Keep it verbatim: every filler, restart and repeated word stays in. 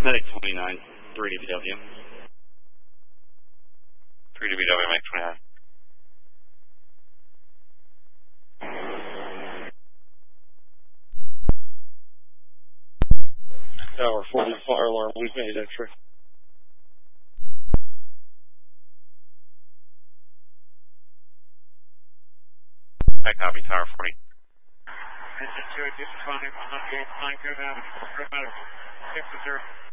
Medic twenty-nine, three D B W. three D B W, Medic twenty-nine. Tower forty, fire alarm, we've made entry. I copy, Tower forty. This is two, just fine, I'm not getting fine, good, uh, medical, six to zero.